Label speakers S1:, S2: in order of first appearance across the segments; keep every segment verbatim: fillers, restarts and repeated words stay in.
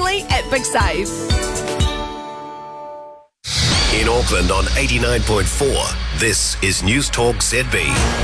S1: only at Big Save.
S2: In Auckland on eighty-nine point four, this is News Talk Z B.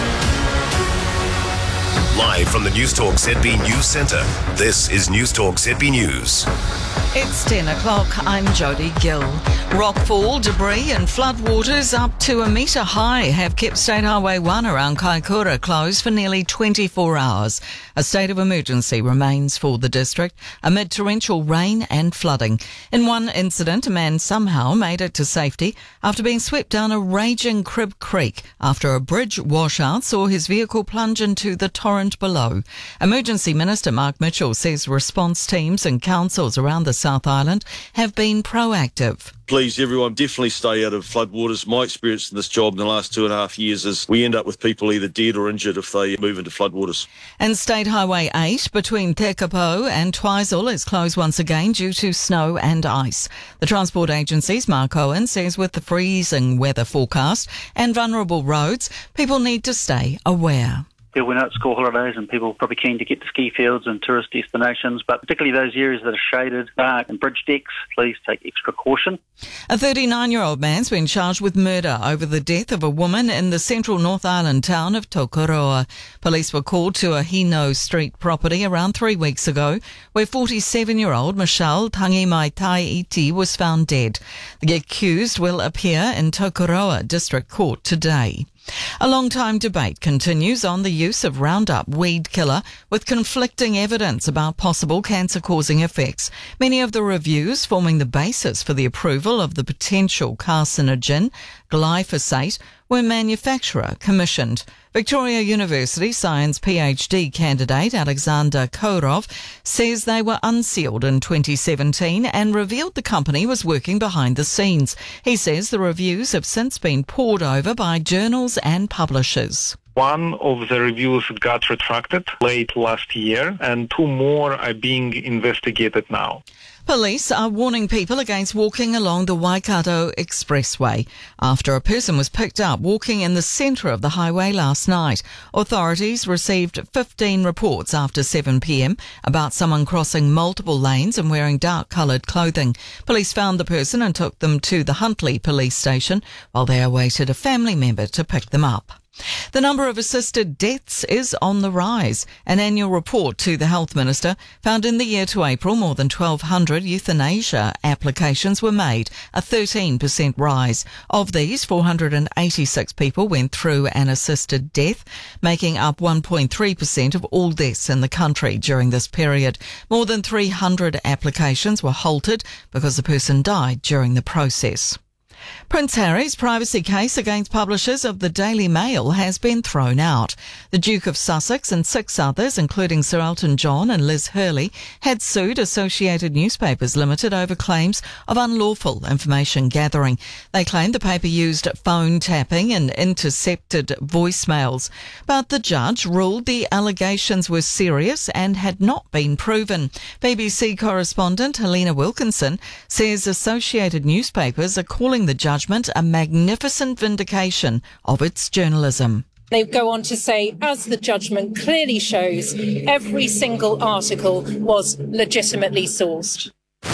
S2: Live from the News Talk Z B News Centre, this is News Talk Z B News.
S3: It's ten o'clock. I'm Jodie Gill. Rockfall, debris and floodwaters up to a metre high have kept State Highway one around Kaikoura closed for nearly twenty-four hours. A state of emergency remains for the district amid torrential rain and flooding. In one incident, a man somehow made it to safety after being swept down a raging Crib Creek after a bridge washout saw his vehicle plunge into the torrent below. Emergency Minister Mark Mitchell says response teams and councils around the South Island have been proactive.
S4: Please, everyone, definitely stay out of floodwaters. My experience in this job in the last two and a half years is we end up with people either dead or injured if they move into floodwaters.
S3: And State Highway eight between Tekapo and Twizel is closed once again due to snow and ice. The Transport Agency's Mark Owen says with the freezing weather forecast and vulnerable roads, people need to stay aware.
S5: People went out school holidays and people are probably keen to get to ski fields and tourist destinations, but particularly those areas that are shaded, dark and bridge decks, please take extra caution.
S3: A thirty-nine-year-old man's been charged with murder over the death of a woman in the central North Island town of Tokoroa. Police were called to a Hino Street property around three weeks ago, where forty-seven-year-old Michelle Tangimaitai-Iti was found dead. The accused will appear in Tokoroa District Court today. A long-time debate continues on the use of Roundup weed killer with conflicting evidence about possible cancer-causing effects. Many of the reviews forming the basis for the approval of the potential carcinogen glyphosate were manufacturer commissioned. Victoria University Science PhD candidate Alexander Korov says they were unsealed in twenty seventeen and revealed the company was working behind the scenes. He says the reviews have since been pored over by journals and publishers.
S6: One of the reviews got retracted late last year, and two more are being investigated now.
S3: Police are warning people against walking along the Waikato Expressway after a person was picked up walking in the centre of the highway last night. Authorities received fifteen reports after seven p.m. about someone crossing multiple lanes and wearing dark-coloured clothing. Police found the person and took them to the Huntly police station while they awaited a family member to pick them up. The number of assisted deaths is on the rise. An annual report to the Health Minister found in the year to April more than twelve hundred euthanasia applications were made, a thirteen percent rise. Of these, four hundred eighty-six people went through an assisted death, making up one point three percent of all deaths in the country during this period. More than three hundred applications were halted because the person died during the process. Prince Harry's privacy case against publishers of the Daily Mail has been thrown out. The Duke of Sussex and six others, including Sir Elton John and Liz Hurley, had sued Associated Newspapers Limited over claims of unlawful information gathering. They claimed the paper used phone tapping and intercepted voicemails. But the judge ruled the allegations were serious and had not been proven. B B C correspondent Helena Wilkinson says Associated Newspapers are calling the judgment a magnificent vindication of its journalism.
S7: They go on to say, as the judgment clearly shows, every single article was legitimately sourced.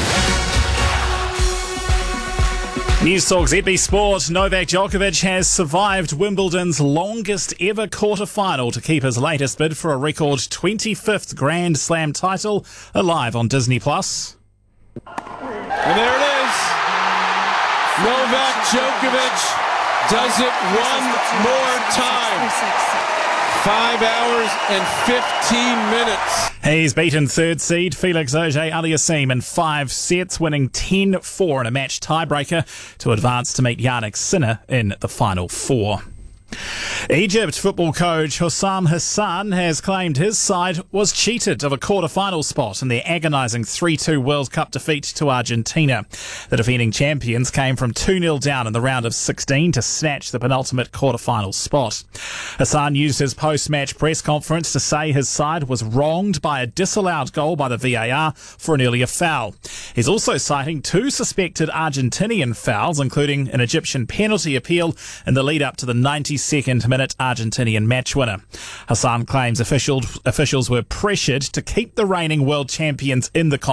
S8: News Talk Z B Sport. Novak Djokovic has survived Wimbledon's longest ever quarter-final to keep his latest bid for a record twenty-fifth Grand Slam title alive on Disney Plus.
S9: And there it is. Novak Djokovic does it one more time. Five hours and fifteen minutes.
S8: He's beaten third seed Felix Auger-Aliassime in five sets, winning ten four in a match tiebreaker to advance to meet Jannik Sinner in the final four. Egypt football coach Hossam Hassan has claimed his side was cheated of a quarter-final spot in their agonising three two World Cup defeat to Argentina. The defending champions came from two nil down in the round of sixteen to snatch the penultimate quarter-final spot. Hassan used his post-match press conference to say his side was wronged by a disallowed goal by the V A R for an earlier foul. He's also citing two suspected Argentinian fouls, including an Egyptian penalty appeal in the lead-up to the ninety-second minute Argentinian match winner. Hassan claims officials, officials were pressured to keep the reigning world champions in the competition.